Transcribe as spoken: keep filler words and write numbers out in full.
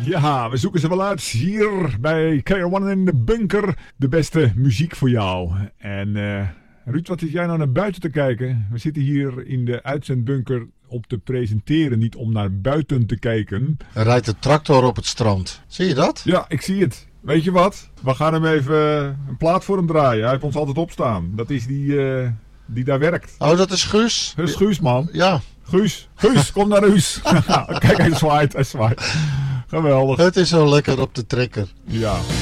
Ja, we zoeken ze wel uit hier bij K R one in de bunker. De beste muziek voor jou. En uh, Ruud, wat zit jij nou naar buiten te kijken? We zitten hier in de uitzendbunker op te presenteren, niet om naar buiten te kijken. Er rijdt een tractor op het strand. Zie je dat? Ja, ik zie het. Weet je wat? We gaan hem even een plaat voor hem draaien. Hij heeft ons altijd opstaan. Dat is die, uh, die daar werkt. Oh, dat is Guus? Dat is Guus, man. Ja. Guus, Guus, kom naar huis. Kijk, hij zwaait, hij zwaait. Geweldig. Het is zo lekker op de trekker. Ja.